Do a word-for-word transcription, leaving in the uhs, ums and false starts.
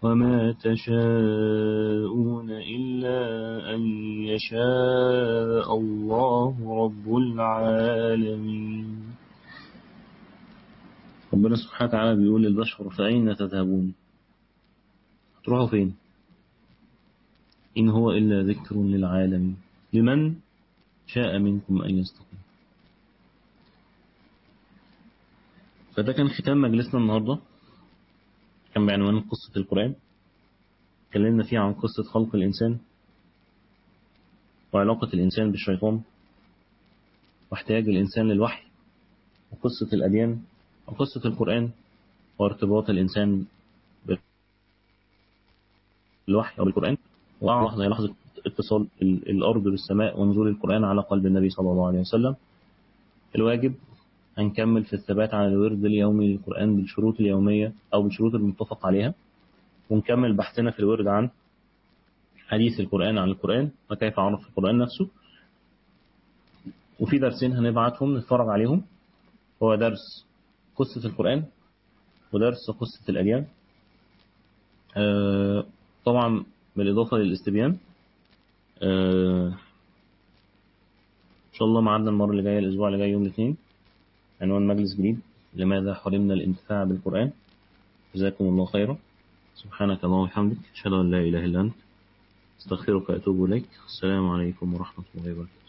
وما تشاءون إلا أن يشاء الله رب العالمين. ربنا سبحانه وتعالى بيقول للبشر فأين تذهبون؟ هتروحوا فين؟ إن هو إلا ذكر للعالمين لمن شاء منكم أن يستقيم. فده كان ختام مجلسنا النهاردة، كان بعنوان قصة القرآن. اتكلمنا فيه عن قصة خلق الإنسان وعلاقة الإنسان بالشيطان واحتياج الإنسان للوحي، وقصة الأديان وقصة القرآن وارتباط الإنسان بالوحي أو بالقرآن. ولحظة هي لحظة اتصال الأرض بالسماء ونزول القرآن على قلب النبي صلى الله عليه وسلم. الواجب هنكمل في الثبات على الورد اليومي للقرآن بالشروط اليومية أو بالشروط المتفق عليها، ونكمل بحثنا في الورد عن حديث القرآن عن القرآن وكيف عرف القرآن نفسه. وفي درسين هنبعتهم نتفرج عليهم، هو درس قصة القرآن ودرس قصة الأديان، آه طبعا بالإضافة للاستبيان. آه إن شاء الله معادنا المرة اللي جاية الأسبوع اللي جاي يوم الاثنين، عنوان مجلس جديد: لماذا حرمنا الانتفاع بالقرآن. جزاكم الله خيرا. سبحانك اللهم وبحمدك أشهد أن لا إله إلا أنت أستغفرك وأتوب إليك. السلام عليكم ورحمة الله وبركاته.